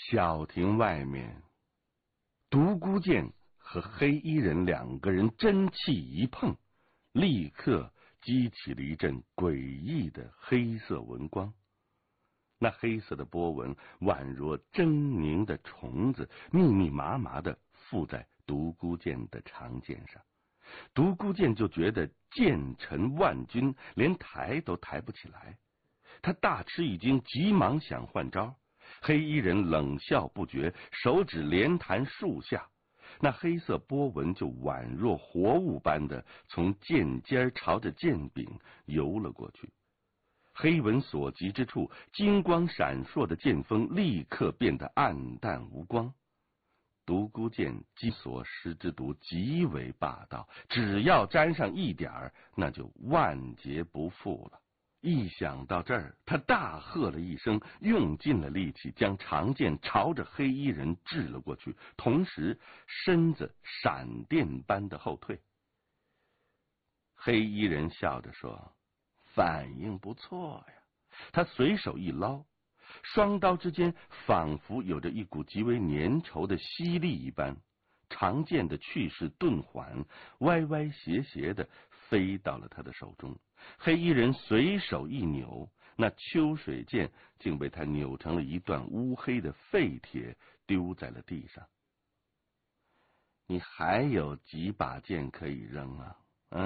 小亭外面，独孤剑和黑衣人两个人真气一碰，立刻激起了一阵诡异的黑色纹光。那黑色的波纹宛若狰狞的虫子，密密麻麻的附在独孤剑的长剑上。独孤剑就觉得剑沉万钧，连抬都抬不起来。他大吃一惊，急忙想换招。黑衣人冷笑不绝，手指连弹数下，那黑色波纹就宛若活物般的从剑尖朝着剑柄游了过去。黑纹所及之处，金光闪烁的剑锋立刻变得暗淡无光。独孤剑激所施之毒极为霸道，只要沾上一点儿，那就万劫不复了。一想到这儿，他大喝了一声，用尽了力气，将长剑朝着黑衣人掷了过去，同时身子闪电般的后退。黑衣人笑着说：“反应不错呀。”他随手一捞，双刀之间仿佛有着一股极为粘稠的吸力一般，长剑的去势顿缓，歪歪斜斜的飞到了他的手中。黑衣人随手一扭，那秋水剑竟被他扭成了一段乌黑的废铁，丢在了地上。你还有几把剑可以扔啊？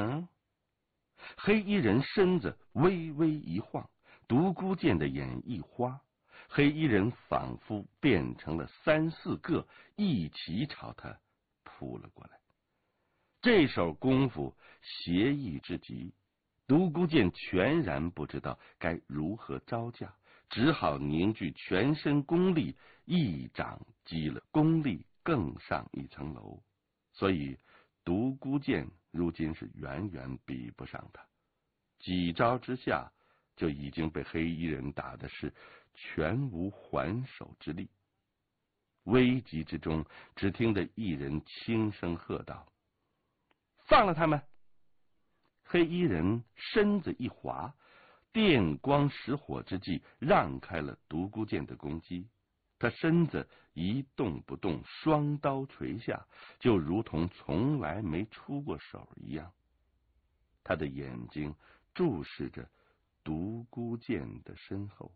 黑衣人身子微微一晃，独孤剑的眼一花，黑衣人仿佛变成了3、4个，一起朝他扑了过来。这手功夫邪异之极，独孤剑全然不知道该如何招架，只好凝聚全身功力，一掌击了功力更上一层楼。所以独孤剑如今是远远比不上他，几招之下就已经被黑衣人打的是全无还手之力。危急之中，只听得一人轻声喝道：“放了他们！”黑衣人身子一滑，电光石火之际让开了独孤剑的攻击。他身子一动不动，双刀垂下，就如同从来没出过手一样。他的眼睛注视着独孤剑的身后。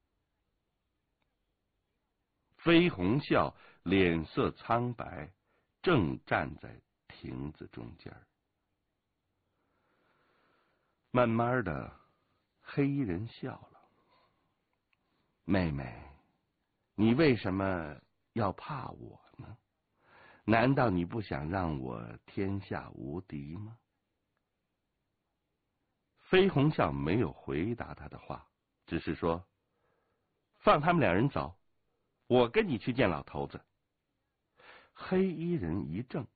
飞鸿啸脸色苍白，正站在亭子中间。慢慢的，黑衣人笑了：“妹妹，你为什么要怕我呢？难道你不想让我天下无敌吗？”飞鸿啸没有回答他的话，只是说：“放他们2人走，我跟你去见老头子。”黑衣人一怔：“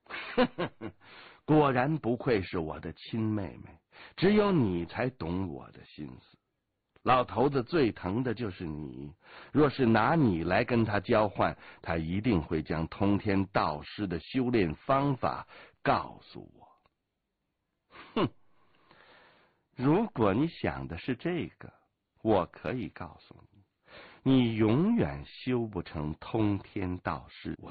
果然不愧是我的亲妹妹，只有你才懂我的心思。老头子最疼的就是你，若是拿你来跟他交换，他一定会将通天道师的修炼方法告诉我。”哼，如果你想的是这个，我可以告诉你，你永远修不成通天道师。